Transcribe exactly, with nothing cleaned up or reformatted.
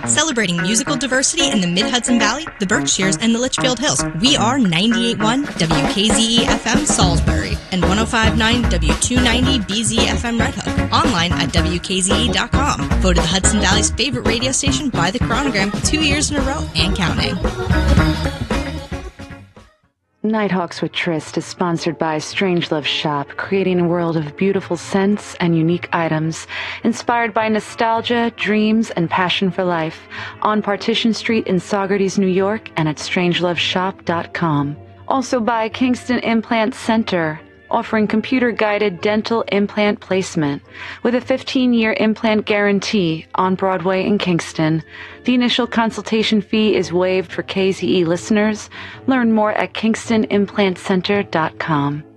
Celebrating musical diversity in the Mid-Hudson Valley, the Berkshires, and the Litchfield Hills. We are ninety-eight point one W K Z E F M Salisbury and one oh five point nine W two ninety B Z F M Red Hook. Online at W K Z E dot com. Voted the Hudson Valley's favorite radio station by the Chronogram two years in a row and counting. Nighthawks with Tryst is sponsored by Strangelove Shop, creating a world of beautiful scents and unique items, inspired by nostalgia, dreams, and passion for life, on Partition Street in Saugerties, New York, and at strangelove shop dot com. Also by Kingston Implant Center, offering computer-guided dental implant placement with a fifteen-year implant guarantee on Broadway in Kingston. The initial consultation fee is waived for K Z E listeners. Learn more at kingston implant center dot com.